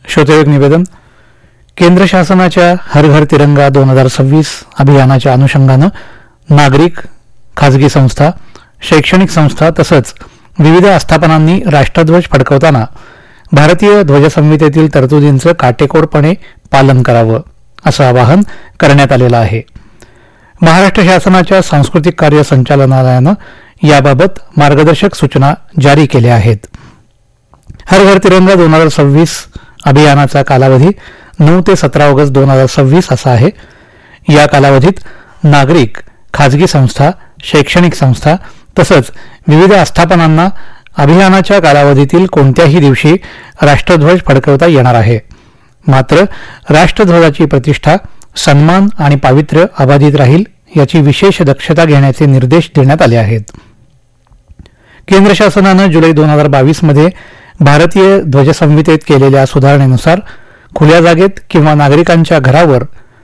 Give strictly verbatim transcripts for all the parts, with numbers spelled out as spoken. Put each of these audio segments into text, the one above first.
श्रोतेक निवेदन. केंद्र शासनाच्या हर घर तिरंगा दोन हजार सव्वीस अभियानाच्या अनुषंगानं नागरिक, खाजगी संस्था, शैक्षणिक संस्था तसंच विविध आस्थापनांनी राष्ट्रध्वज फडकवताना भारतीय ध्वजसंहितेतील तरतुदींचं काटेकोरपणे पालन करावं असं आवाहन करण्यात आलेलं आहे. महाराष्ट्र शासनाच्या सांस्कृतिक कार्य संचालनालयानं याबाबत मार्गदर्शक सूचना जारी केल्या आहेत. हर घर तिरंगा दोन हजार सव्वीस अभियानाचा कालावधी नऊ ते सतरा ऑगस्ट दोन हजार सव्वीस असा आहे. या कालावधीत नागरिक, खाजगी संस्था, शैक्षणिक संस्था तसंच विविध आस्थापनांना अभियानाच्या कालावधीतील कोणत्याही दिवशी राष्ट्रध्वज फडकवता येणार आहे. मात्र राष्ट्रध्वजाची प्रतिष्ठा, सन्मान आणि पावित्र्य अबाधित राहील याची विशेष दक्षता घेण्याचे निर्देश देण्यात आले आहेत. केंद्र शासनानं जुलै दोन हजार बावीस मध्ये भारतीय ध्वजसंहितेत केलेल्या सुधारणेनुसार खुल्या जागेत किंवा नागरिकांच्या घरावर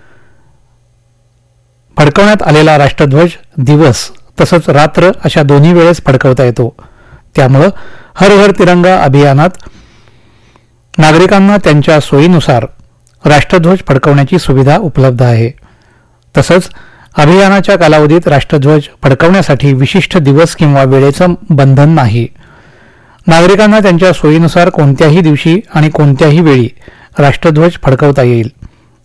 फडकवण्यात आलेला राष्ट्रध्वज दिवस तसंच रात्र अशा दोन्ही वेळेस फडकवता येतो. त्यामुळं हर घर तिरंगा अभियानात नागरिकांना त्यांच्या सोयीनुसार राष्ट्रध्वज फडकवण्याची सुविधा उपलब्ध आहे. तसंच अभियानाच्या कालावधीत राष्ट्रध्वज फडकवण्यासाठी विशिष्ट दिवस किंवा वेळेचं बंधन नाही. नागरिकांना त्यांच्या सोयीनुसार कोणत्याही दिवशी आणि कोणत्याही वेळी राष्ट्रध्वज फडकवता येईल.